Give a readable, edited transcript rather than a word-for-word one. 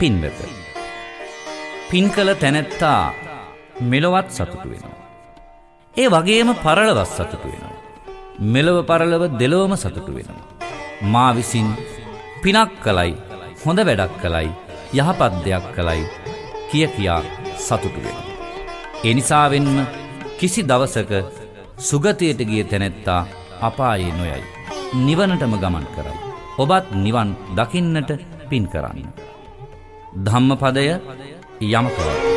පින්වත. පින් කළ තැනැත්තා මෙලොවත් සතුටු වෙනවා. ඒ වගේම පරලොවත් සතුටු වෙනවා. මෙලොව පරලොව දෙලොවම සතුටු වෙනවා. මා විසින් පිනක් කළයි, හොඳ වැඩක් කළයි, යහපත් දෙයක් කළයි කියා සතුටු වෙනවා. ඒ නිසාවෙන්ම කිසි දවසක සුගතියට ගිය තැනැත්තා අපායේ නොයයි. නිවනටම ගමන් කරයි. ඔබත් නිවන් දකින්නට පින් කරන්න. ධම්මපදය යමකව